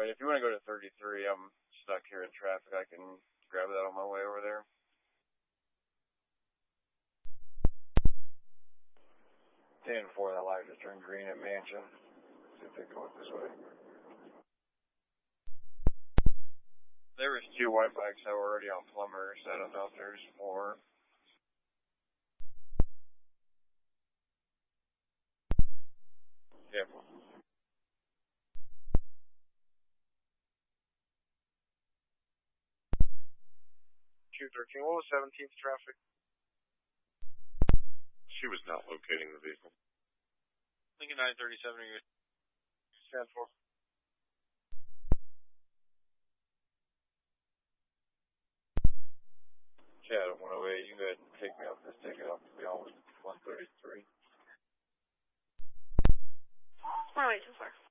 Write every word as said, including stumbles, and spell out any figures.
way. If you want to go to thirty-three, I'm stuck here in traffic. I can grab that on my way over there. ten four, that light just turned green at Mansion. See if they go this way. There was two white bikes that were already on Plummer, so I don't know if there's more. Yeah. two thirteen, what was seventeenth traffic? She was not locating the vehicle. Lincoln nine thirty-seven, are you stand for? Chad, one oh eight, you can go ahead and take me off this ticket off to be on with one thirty-three. one oh eight, so far.